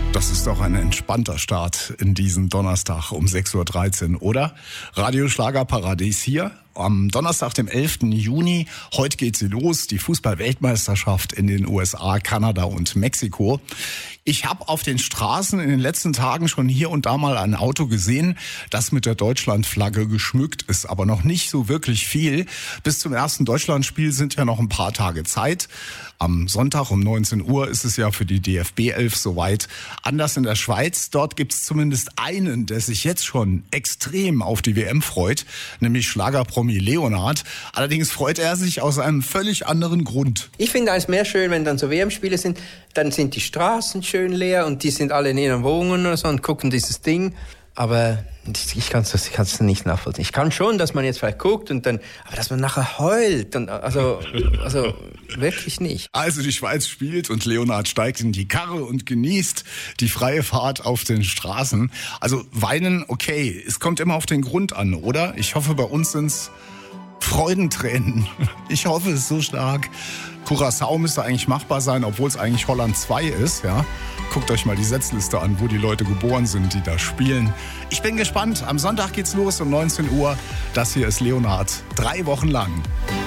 Das ist doch ein entspannter Start in diesen Donnerstag um 6.13 Uhr, oder? Radio Schlagerparadies hier am Donnerstag, dem 11. Juni. Heute geht sie los, die Fußball-Weltmeisterschaft in den USA, Kanada und Mexiko. Ich habe auf den Straßen in den letzten Tagen schon hier und da mal ein Auto gesehen, das mit der Deutschlandflagge geschmückt ist, aber noch nicht so wirklich viel. Bis zum ersten Deutschlandspiel sind ja noch ein paar Tage Zeit. Am Sonntag um 19 Uhr ist es ja für die DFB 11 soweit. Anders in der Schweiz, dort gibt es zumindest einen, der sich jetzt schon extrem auf die WM freut, nämlich Schlagerpromi Leonhard. Allerdings freut er sich aus einem völlig anderen Grund. Ich finde es mehr schön, wenn dann so WM-Spiele sind, dann sind die Straßen schön leer und die sind alle in ihren Wohnungen oder so und gucken dieses Ding. Aber ich kann es nicht nachvollziehen. Ich kann schon, dass man jetzt vielleicht guckt und dann, aber dass man nachher heult, und also wirklich nicht. Also die Schweiz spielt und Leonhard steigt in die Karre und genießt die freie Fahrt auf den Straßen. Also weinen, okay, es kommt immer auf den Grund an, oder? Ich hoffe, bei uns sind's Freudentränen. Ich hoffe es so stark. Curaçao müsste eigentlich machbar sein, obwohl es eigentlich Holland 2 ist, ja. Guckt euch mal die Setzliste an, wo die Leute geboren sind, die da spielen. Ich bin gespannt. Am Sonntag geht's los um 19 Uhr. Das hier ist Leonhard. 3 Wochen lang.